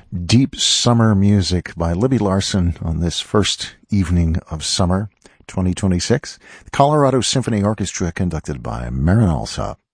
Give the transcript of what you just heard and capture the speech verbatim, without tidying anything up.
Deep Summer Music by Libby Larsen on this first evening of summer twenty twenty-six. The Colorado Symphony Orchestra conducted by Marin Alsop.